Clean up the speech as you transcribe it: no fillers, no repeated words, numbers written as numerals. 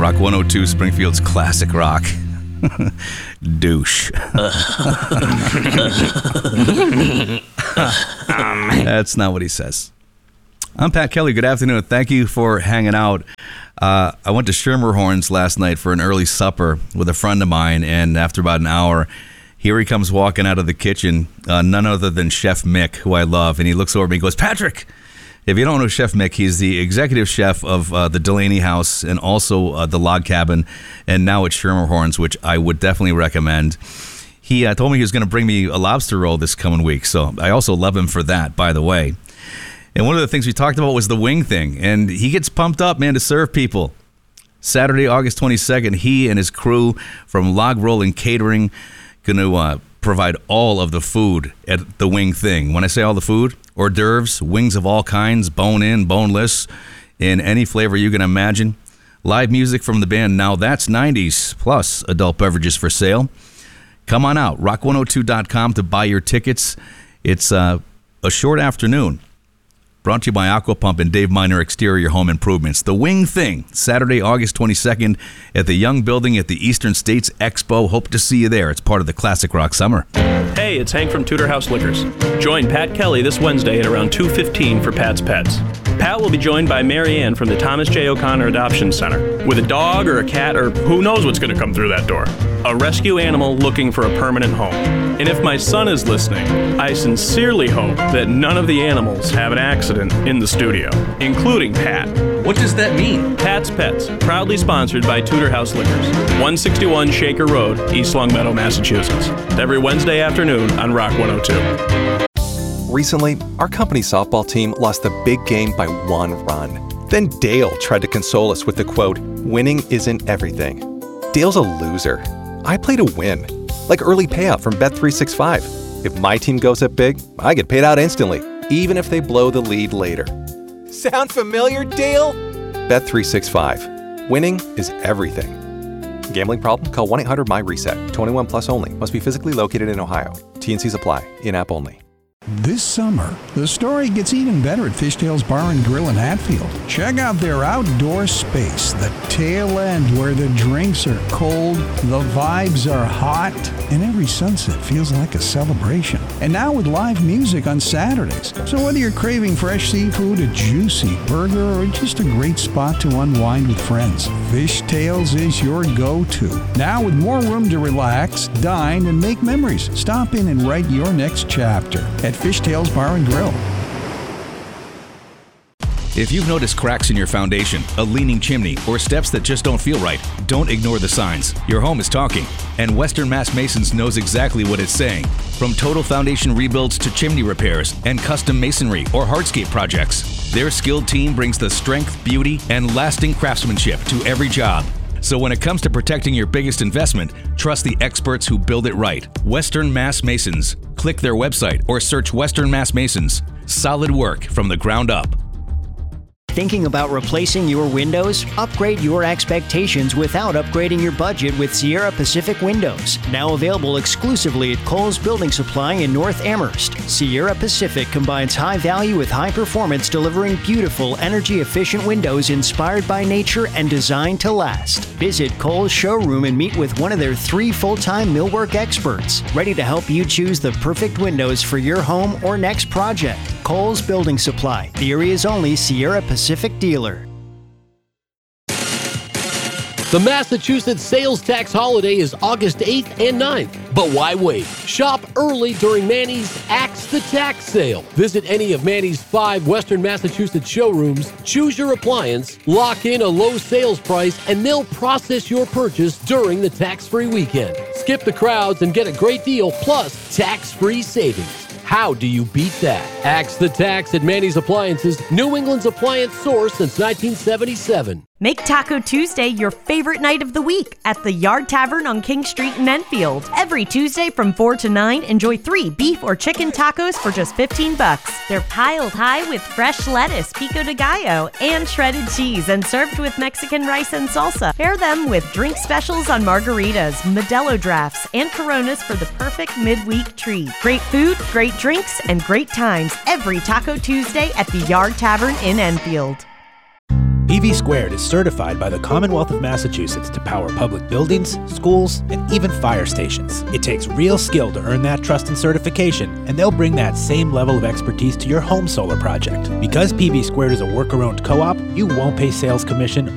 Rock 102, Springfield's classic rock. Douche. That's not what he says. I'm Pat Kelly. Good afternoon. Thank you for hanging out. I went to Schermerhorn's last night for an early supper with a friend of mine, and after about an hour, here he comes walking out of the kitchen, none other than Chef Mick, who I love, and he looks over at me and goes, Patrick! If you don't know Chef Mick, he's the executive chef of the Delaney House and also the Log Cabin, and now at Schermerhorn's, which I would definitely recommend. He told me he was going to bring me a lobster roll this coming week, so I also love him for that, by the way. And one of the things we talked about was the wing thing, and he gets pumped up, man, to serve people. Saturday, August 22nd, he and his crew from Log Rolling Catering going to provide all of the food at the wing thing. When I say all the food, hors d'oeuvres, wings of all kinds, bone-in, boneless, in any flavor you can imagine. Live music from the band Now That's 90s, plus adult beverages for sale. Come on out, rock102.com to buy your tickets. It's a short afternoon. Brought to you by Aquapump and Dave Miner Exterior Home Improvements. The Wing Thing, Saturday, August 22nd at the Young Building at the Eastern States Expo. Hope to see you there. It's part of the Classic Rock Summer. Hey, it's Hank from Tudor House Liquors. Join Pat Kelly this Wednesday at around 2:15 for Pat's Pets. Pat will be joined by Mary Ann from the Thomas J. O'Connor Adoption Center with a dog or a cat or who knows what's going to come through that door. A rescue animal looking for a permanent home. And if my son is listening, I sincerely hope that none of the animals have an accident in the studio, including Pat. What does that mean? Pat's Pets, proudly sponsored by Tudor House Liquors, 161 Shaker Road, East Longmeadow, Massachusetts. Every Wednesday afternoon on Rock 102. Recently, our company softball team lost the big game by 1 run. Then Dale tried to console us with the quote, "Winning isn't everything." Dale's a loser. I play to win, like early payout from Bet365. If my team goes up big, I get paid out instantly, even if they blow the lead later. Sound familiar, Dale? Bet365. Winning is everything. Gambling problem? Call 1-800-MY-RESET. 21 plus only. Must be physically located in Ohio. T&Cs apply. In-app only. This summer, the story gets even better at Fishtail's Bar and Grill in Hatfield. Check out their outdoor space, the tail end where the drinks are cold, the vibes are hot, and every sunset feels like a celebration. And now with live music on Saturdays. So whether you're craving fresh seafood, a juicy burger, or just a great spot to unwind with friends, Fishtail's is your go-to. Now with more room to relax, dine, and make memories. Stop in and write your next chapter at Fishtail's Bar and Grill. If you've noticed cracks in your foundation, a leaning chimney, or steps that just don't feel right, don't ignore the signs. Your home is talking, and Western Mass Masons knows exactly what it's saying. From total foundation rebuilds to chimney repairs and custom masonry or hardscape projects, their skilled team brings the strength, beauty, and lasting craftsmanship to every job. So when it comes to protecting your biggest investment, trust the experts who build it right. Western Mass Masons. Click their website or search Western Mass Masons. Solid work from the ground up. Thinking about replacing your windows? Upgrade your expectations without upgrading your budget with Sierra Pacific Windows. Now available exclusively at Kohl's Building Supply in North Amherst. Sierra Pacific combines high value with high performance, delivering beautiful, energy-efficient windows inspired by nature and designed to last. Visit Kohl's showroom and meet with one of their 3 full-time millwork experts, ready to help you choose the perfect windows for your home or next project. Kohl's Building Supply, the area's only Sierra Pacific dealer. The Massachusetts sales tax holiday is August 8th and 9th. But why wait? Shop early during Manny's Axe the Tax sale. Visit any of Manny's 5 Western Massachusetts showrooms, choose your appliance, lock in a low sales price, and they'll process your purchase during the tax-free weekend. Skip the crowds and get a great deal plus tax-free savings. How do you beat that? Axe the Tax at Manny's Appliances, New England's appliance source since 1977. Make Taco Tuesday your favorite night of the week at the Yard Tavern on King Street in Enfield. Every Tuesday from 4 to 9, enjoy 3 beef or chicken tacos for just $15. They're piled high with fresh lettuce, pico de gallo, and shredded cheese, and served with Mexican rice and salsa. Pair them with drink specials on margaritas, Modelo drafts, and Coronas for the perfect midweek treat. Great food, great drinks, and great times every Taco Tuesday at the Yard Tavern in Enfield. PV Squared is certified by the Commonwealth of Massachusetts to power public buildings, schools, and even fire stations. It takes real skill to earn that trust and certification, and they'll bring that same level of expertise to your home solar project. Because PV Squared is a worker-owned co-op, you won't pay sales commission